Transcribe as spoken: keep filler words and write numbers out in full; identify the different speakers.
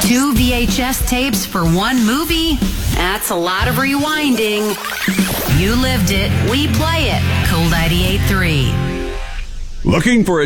Speaker 1: Two V H S tapes for one movie? That's a lot of rewinding. You lived it. We play it. Cool ninety-eight point three.
Speaker 2: Looking for a